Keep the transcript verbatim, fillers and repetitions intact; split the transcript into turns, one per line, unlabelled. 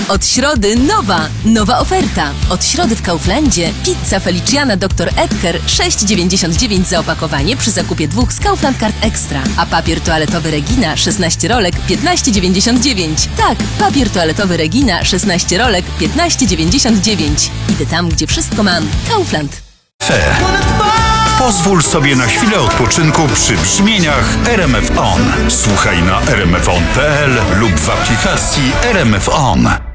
Od środy nowa, nowa oferta. Od środy w Kauflandzie pizza Feliciana doktor Edgar sześć dziewięćdziesiąt dziewięć za opakowanie przy zakupie dwóch z Kaufland Card Extra. A papier toaletowy Regina szesnaście rolek piętnaście dziewięćdziesiąt dziewięć. Tak, papier toaletowy Regina szesnaście rolek piętnaście dziewięćdziesiąt dziewięć. Idę tam, gdzie wszystko mam. Kaufland.
Fe. Pozwól sobie na chwilę odpoczynku przy brzmieniach R M F On. Słuchaj na r m f on kropka p l lub w aplikacji R M F On.